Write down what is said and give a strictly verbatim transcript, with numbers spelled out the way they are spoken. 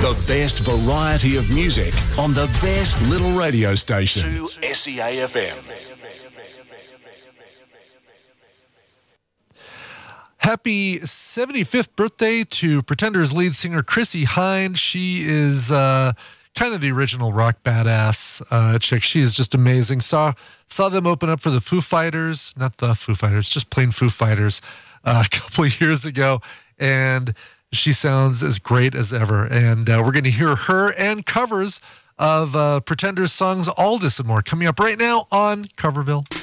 The best variety of music on the best little radio station. two S E A F M. Happy seventy-fifth birthday to Pretenders lead singer Chrissie Hynde. She is uh, kind of the original rock badass uh, chick. She is just amazing. Saw saw them open up for the Foo Fighters, not the Foo Fighters, just plain Foo Fighters uh, a couple of years ago, and she sounds as great as ever. And uh, we're going to hear her and covers of uh, Pretenders songs, All This and More, coming up right now on Coverville.